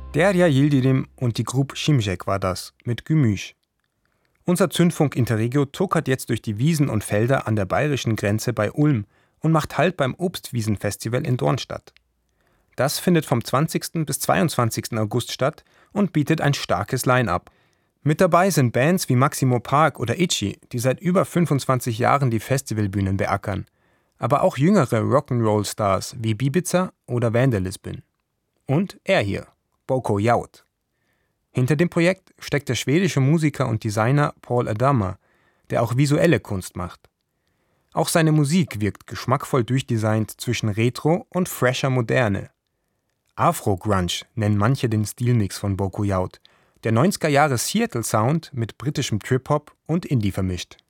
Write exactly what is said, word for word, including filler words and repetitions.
Derya Yildirim und die Group Şimşek war das, mit Gemüsch. Unser Zündfunk Interregio tuckert jetzt durch die Wiesen und Felder an der bayerischen Grenze bei Ulm und macht Halt beim Obstwiesenfestival in Dornstadt. Das findet vom zwanzigsten bis zweiundzwanzigsten August statt und bietet ein starkes Line-up. Mit dabei sind Bands wie Maximo Park oder Itchy, die seit über fünfundzwanzig Jahren die Festivalbühnen beackern. Aber auch jüngere Rock'n'Roll-Stars wie Bibiza oder Vandalism. Und er hier, Boko Yaut. Hinter dem Projekt steckt der schwedische Musiker und Designer Paul Adama, der auch visuelle Kunst macht. Auch seine Musik wirkt geschmackvoll durchdesignt zwischen Retro und fresher Moderne. Afro-Grunge nennen manche den Stilmix von Boko Yaut, der neunziger Jahre Seattle-Sound mit britischem Trip-Hop und Indie vermischt.